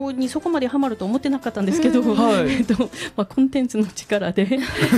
にそこまでハマると思ってなかったんですけど、 はい、 コンテンツの力で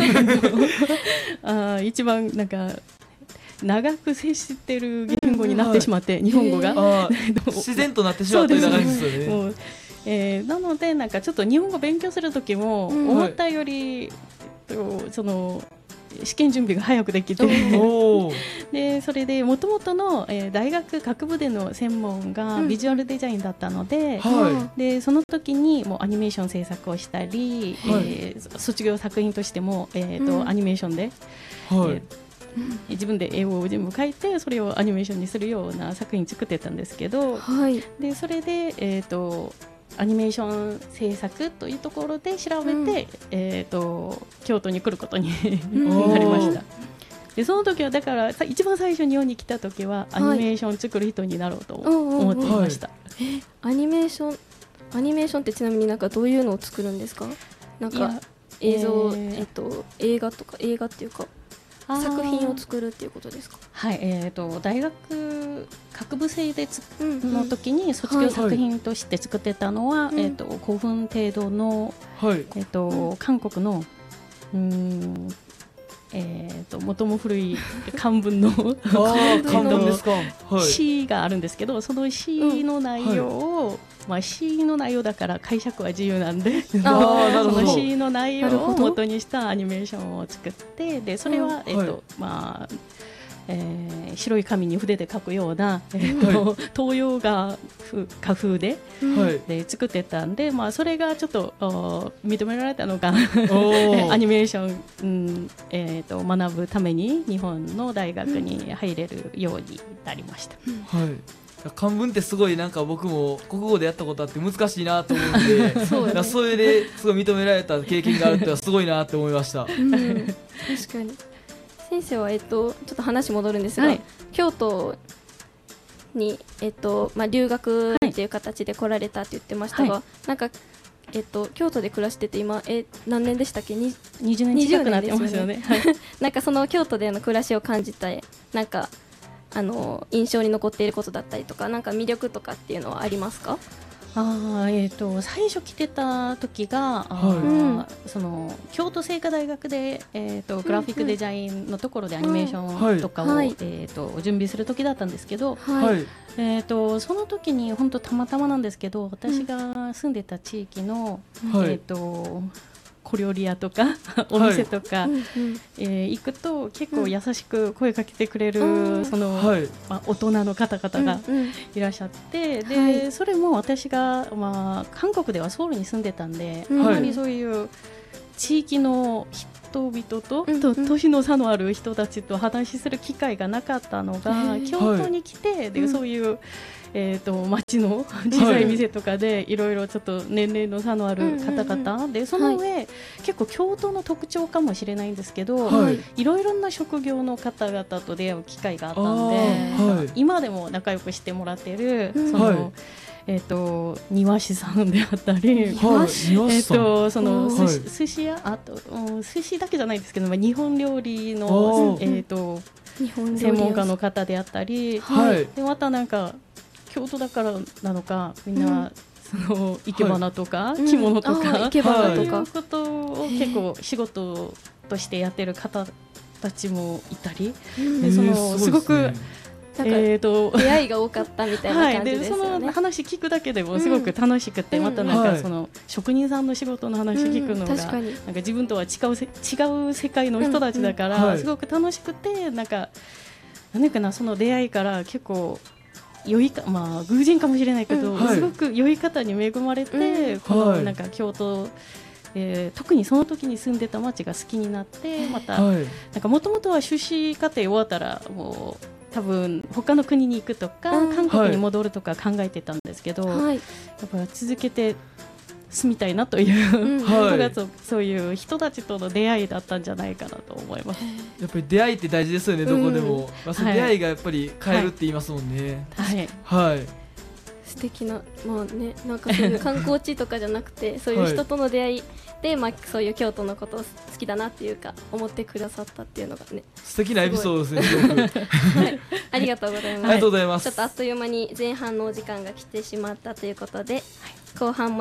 一番なんか長く接してる言語になってしまって、日本語が自然となってしまった長いですよね。 なのでなんかちょっと日本語勉強する時も思ったより、その試験準備が早くできてでそれでもともとの、大学学部での専門がビジュアルデザインだったので、でその時にもうアニメーション制作をしたり、卒業作品としても、アニメーションで、自分で絵を全部描いてそれをアニメーションにするような作品作ってたんですけど、でそれで、アニメーション制作というところで調べて、京都に来ることになりました。でその時はだから一番最初日本に来た時はアニメーション作る人になろうと思っていました。 アニメーションってちなみになんかどういうのを作るんですか？なんか映像、映画とか映画っていうか作品を作るっていうことですか？ はい、大学学部生での時に卒業作品として作ってたのは、5分程度の、韓国の最も古い漢文の詩があるんですけど、その詩の内容を、詩の内容だから解釈は自由なんでその詩の内容を元にしたアニメーションを作って、でそれは、白い紙に筆で描くような、東洋画風で作ってたんで、それがちょっと認められたのかアニメーション、学ぶために日本の大学に入れるようになりました。 漢文ってすごいなんか僕も国語でやったことあって難しいなと思うんでそれですごい認められた経験があるってのはすごいなって思いました。 確かに先生は、ちょっと話戻るんですが、京都に、留学っていう形で来られたって言ってましたが、なんか、京都で暮らしてて今、何年でしたっけ ？20年近くなってますよね。 なんかその京都での暮らしを感じたなんか印象に残っていることだったりとか、なんか魅力とかっていうのはありますか？ 最初来てた時が、その京都精華大学で、グラフィックデザインのところでアニメーションとかを、準備する時だったんですけど、その時に本当たまたまなんですけど、私が住んでた地域の、小料理屋とかお店とか、行くと結構優しく声かけてくれる、その大人の方々がいらっしゃって、でそれも私が、韓国ではソウルに住んでたんで、あまりそういう地域の人々と、年の差のある人たちと話しする機会がなかったのが、京都に来て、でそういう街の小さい店とかでいろいろちょっと年齢の差のある方々で、その上、結構京都の特徴かもしれないんですけど、いろいろな職業の方々と出会う機会があったんで、今でも仲良くしてもらっているその、庭師さんであったり、その寿司屋、あと寿司だけじゃないですけど、日本料理の専門家の方であったり、でまたなんか京都だからなのか、みんなその生け花とか着物とか、そういうことを結構仕事としてやってる方たちもいたり、すごく出会いが多かったみたいな感じですよね。 その話聞くだけでもすごく楽しくて、またなんかその職人さんの仕事の話聞くのが、なんか自分とは違う世界の人たちだから、すごく楽しくて、なんかその出会いから結構偶然かもしれないけど、すごく良い方に恵まれて、このなんか京都、特にその時に住んでた町が好きになって、またなんかもともとは修士課程終わったらもう多分他の国に行くとか、韓国に戻るとか考えてたんですけど、やっぱ続けて住みたいなということが、そういう人たちとの出会いだったんじゃないかなと思います。 やっぱり出会いって大事ですよね、どこでも。その出会いがやっぱり変えるって言いますもんね。 素敵な、なんかそういう観光地とかじゃなくてそういう人との出会いで、そういう京都のことを好きだなっていうか思ってくださったっていうのがね、 素敵なエピソードですね。 ありがとうございます。 ありがとうございます。 ちょっとあっという間に前半のお時間が来てしまったということで、後半も